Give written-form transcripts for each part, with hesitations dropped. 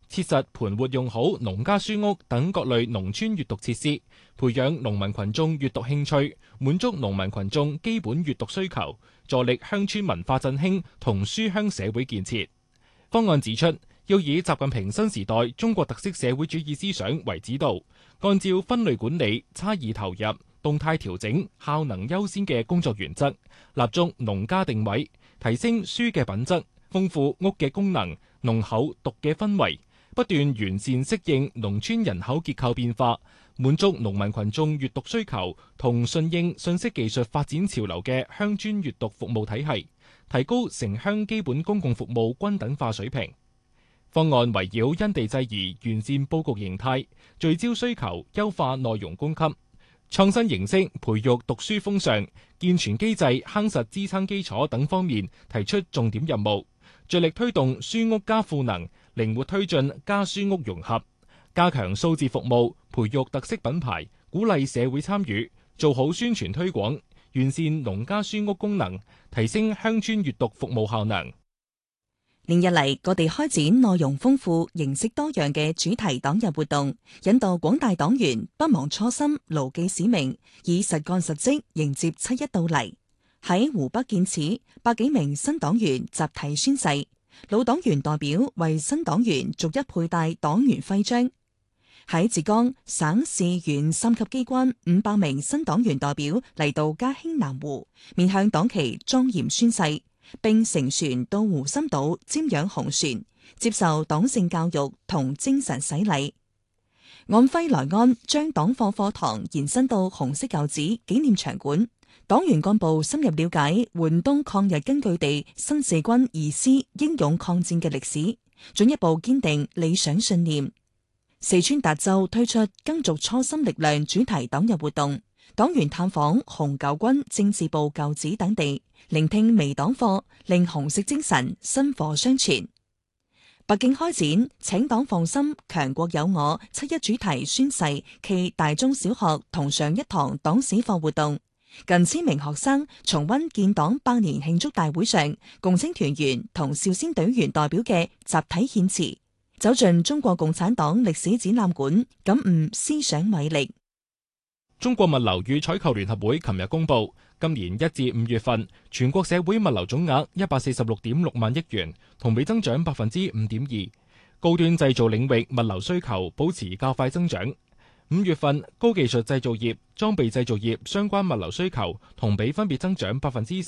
切實盤活用好農家書屋等各類農村閱讀設施，培養農民群眾閱讀興趣，滿足農民群眾基本閱讀需求，助力鄉村文化振興同書香社會建設。方案指出，要以習近平新時代中國特色社會主義思想為指導，按照分類管理、差異投入、動態調整、效能優先嘅工作原則，立足農家定位，提升書嘅品質，豐富屋嘅功能，濃厚讀嘅氛圍，不斷完善適應農村人口結構變化，滿足農民群眾閱讀需求同順應信息技術發展潮流嘅鄉村閱讀服務體系，提高城鄉基本公共服務均等化水平。方案圍繞因地制宜完善佈局形態，聚焦需求優化內容供給，創新形式培育讀書風尚，健全機制夯實支撐基礎等方面提出重點任務，着力推動書屋加賦能，靈活推進家書屋融合，加強數字服務，培育特色品牌，鼓勵社會參與，做好宣傳推廣，完善農家書屋功能，提升鄉村閱讀服務效能。 連日嚟，各地開展內容豐富、形式多樣嘅主題黨日活動，引導廣大黨員不忘初心、牢記使命，以實幹實績迎接7·1到嚟。喺湖北建始，100幾名新黨員集體宣誓，老黨員代表為新黨員逐一佩戴黨員徽章。喺浙江省市縣3級機關500名新黨員代表嚟到嘉興南湖，面向黨旗莊嚴宣誓，並乘船到湖心島瞻仰紅船，接受黨性教育同精神洗禮。按徽來安，將黨課課堂延伸到紅色舊址紀念場館，黨員幹部深入了解皖東抗日根據地新四軍2師英勇抗戰嘅歷史，進一步堅定理想信念。四川達州推出耕耘初心力量主題黨日活動，黨員探訪紅九軍政治部舊址等地，聆聽微黨課，令紅色精神薪火相傳。北京開展請黨放心，強國有我7·1主題宣誓暨大中小學同上一堂黨史課活動，近1000名學生重溫建黨100年慶祝大會上共青團員同少先隊員代表嘅集體獻詞，走進中國共產黨歷史展覽館，感悟思想偉力。 中國物流與採購聯合會琴日公布，今年1至5月份全國社會物流總額146.6萬億元，同比增長5.2%。高端製造領域物流需求保持較快增長。5月份高技術製造業、裝備製造業相關物流需求同比分別增長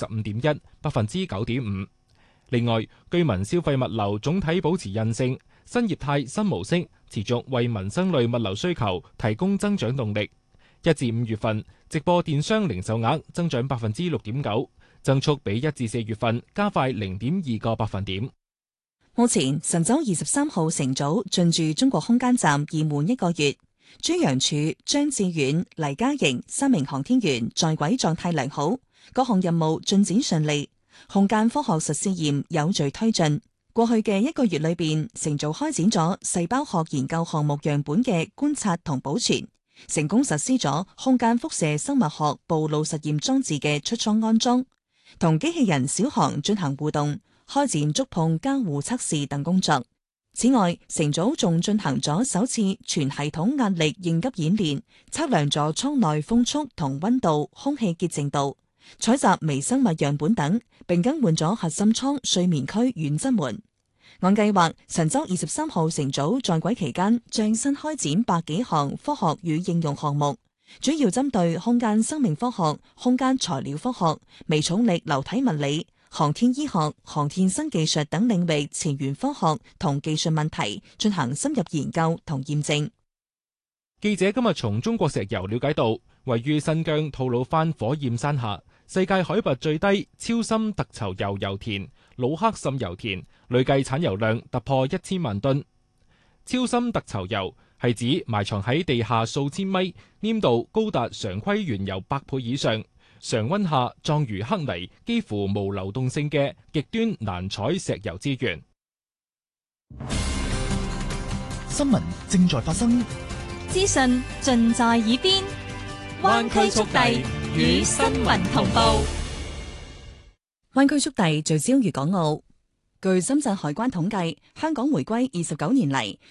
15.1%、9.5%。另外，居民消費物流總體保持韌性，新業態新模式持續為民生類物流需求提供增長動力。1至5月份，直播電商零售額增長6.9%，增速比1至4月份加快0.2個百分點。 目前神舟23號乘組進駐中國空間站已滿1個月，朱楊柱、張志遠、黎嘉瑩3名航天員在軌狀態良好，各項任務進展順利，空間科學實試驗有序推進。過去嘅1個月裏邊，乘組開展咗細胞學研究項目樣本嘅觀察同保存，成功實施咗空間輻射生物學暴露實驗裝置嘅出艙安裝，同機器人小航進行互動，開展觸碰交互測試等工作。此外，乘組仲進行咗首次全系統壓力應急演練，測量咗艙內風速同溫度、空氣潔淨度，採集微生物樣本等，並更換咗核心艙睡眠區遠側門。按計劃，神舟23號乘組在軌期間將新開展100幾項科學與應用項目，主要針對空間生命科學、空間材料科學、微重力流體物理、航天醫學、航天新技術等領域前沿科學同技術問題進行深入研究同驗證。 記者今日從中國石油了解到，位於新疆吐魯番火焰山下，世界海拔最低超深特稠油油田魯克沁油田累計產油量突破1000萬噸。超深特稠油係指埋藏喺地下數千米、黏度高達常規原油100倍以上、常溫下狀如黑泥、幾乎無流動性嘅極端難採石油資源。 新聞正在發生， 資訊盡在耳邊，灣區速遞與新聞同步。 灣區速遞聚焦粵港澳。據深圳海關統計，香港回歸29年嚟，